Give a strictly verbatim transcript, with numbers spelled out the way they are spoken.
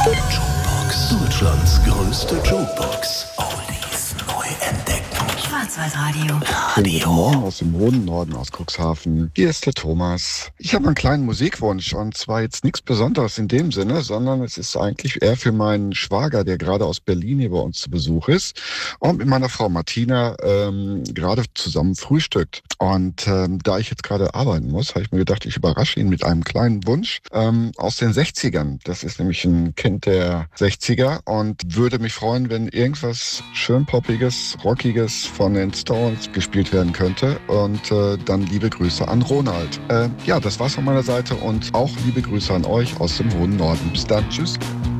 Jukebox. Deutschlands größte Jukebox. Oldies neu entdecken. Schwarzwaldradio. Radio. Morgen aus dem hohen Norden, aus Cuxhaven. Hier ist der Thomas. Ich habe einen kleinen Musikwunsch und zwar jetzt nichts Besonderes in dem Sinne, sondern es ist eigentlich eher für meinen Schwager, der gerade aus Berlin hier bei uns zu Besuch ist und mit meiner Frau Martina ähm, gerade zusammen frühstückt. Und ähm, da ich jetzt gerade arbeiten muss, habe ich mir gedacht, ich überrasche ihn mit einem kleinen Wunsch ähm, aus den sechzigern. Das ist nämlich ein Kind der sechziger und würde mich freuen, wenn irgendwas schön poppiges, rockiges von den Stones gespielt werden könnte. Und äh, dann liebe Grüße an Ronald. Äh, ja, das war's von meiner Seite und auch liebe Grüße an euch aus dem hohen Norden. Bis dann, tschüss.